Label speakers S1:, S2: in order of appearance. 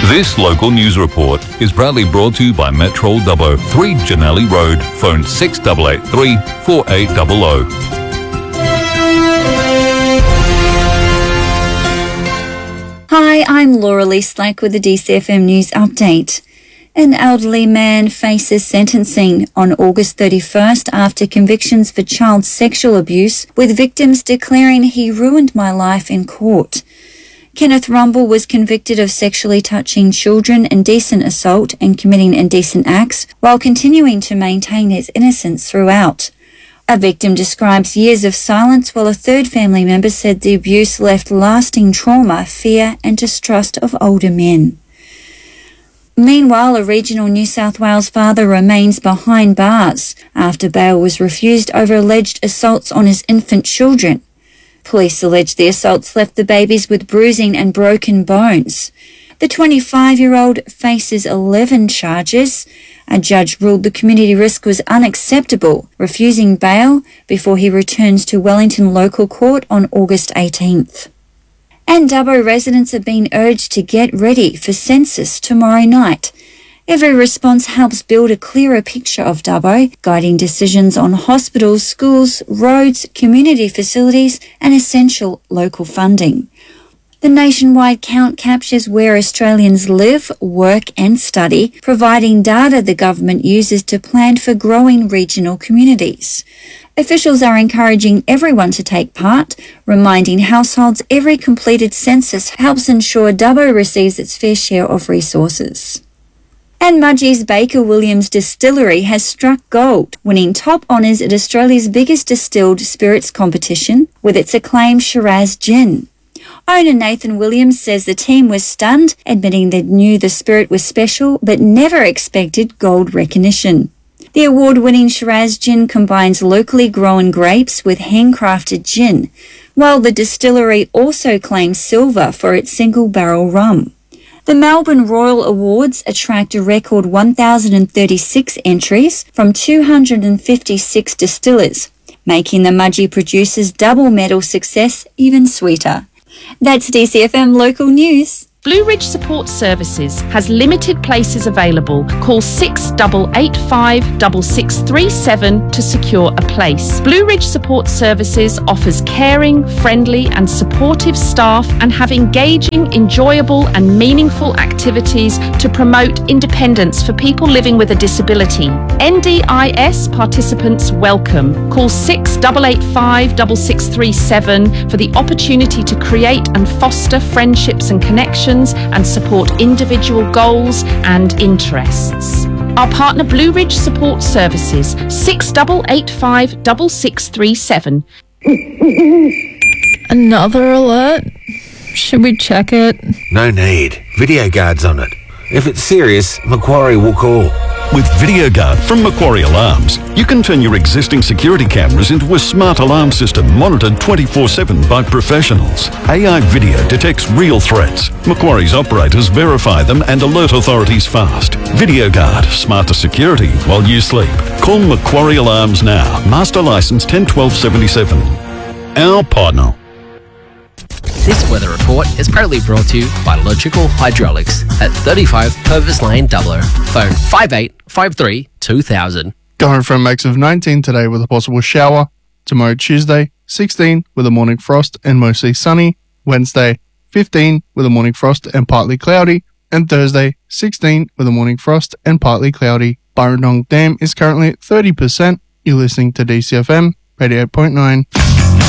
S1: This local news report is proudly brought to you by Metrol Dubbo, 3 Janelli Road, phone 6883 4800.
S2: Hi, I'm Laura Lee Slack with the DCFM News Update. An elderly man faces sentencing on August 31st after convictions for child sexual abuse, with victims declaring he ruined my life in court. Kenneth Rumble was convicted of sexually touching children, indecent assault and committing indecent acts, while continuing to maintain his innocence throughout. A victim describes years of silence, while a third family member said the abuse left lasting trauma, fear and distrust of older men. Meanwhile, a regional New South Wales father remains behind bars after bail was refused over alleged assaults on his infant children. Police allege the assaults left the babies with bruising and broken bones. The 25-year-old faces 11 charges. A judge ruled the community risk was unacceptable, refusing bail before he returns to Wellington Local Court on August 18th. And Dubbo residents are being urged to get ready for census tomorrow night. Every response helps build a clearer picture of Dubbo, guiding decisions on hospitals, schools, roads, community facilities and essential local funding. The nationwide count captures where Australians live, work and study, providing data the government uses to plan for growing regional communities. Officials are encouraging everyone to take part, reminding households every completed census helps ensure Dubbo receives its fair share of resources. And Mudgee's Baker Williams Distillery has struck gold, winning top honours at Australia's biggest distilled spirits competition with its acclaimed Shiraz Gin. Owner Nathan Williams says the team was stunned, admitting they knew the spirit was special but never expected gold recognition. The award-winning Shiraz Gin combines locally grown grapes with handcrafted gin, while the distillery also claims silver for its single-barrel rum. The Melbourne Royal Awards attract a record 1,036 entries from 256 distillers, making the Mudgee producers' double medal success even sweeter. That's DCFM Local News.
S3: Blue Ridge Support Services has limited places available. Call 6885 6637 to secure a place. Blue Ridge Support Services offers caring, friendly and supportive staff and have engaging, enjoyable and meaningful activities to promote independence for people living with a disability. NDIS participants welcome. Call 6885 6637 for the opportunity to create and foster friendships and connections and support individual goals and interests. Our partner Blue Ridge Support Services, 6885 6637.
S4: Another alert? Should we check it?
S5: No need. Video guard's on it. If it's serious, Macquarie will call.
S6: With VideoGuard from Macquarie Alarms, you can turn your existing security cameras into a smart alarm system monitored 24/7 by professionals. AI video detects real threats. Macquarie's operators verify them and alert authorities fast. VideoGuard, smarter security while you sleep. Call Macquarie Alarms now. Master license 101277. Our partner.
S7: This weather report is proudly brought to you by Logical Hydraulics at 35 Purvis Lane, Dubbo. Phone 5853 2000.
S8: Going for a max of 19 today with a possible shower. Tomorrow, Tuesday, 16 with a morning frost and mostly sunny. Wednesday, 15 with a morning frost and partly cloudy. And Thursday, 16 with a morning frost and partly cloudy. Burrendong Dam is currently at 30%. You're listening to DCFM 88.9.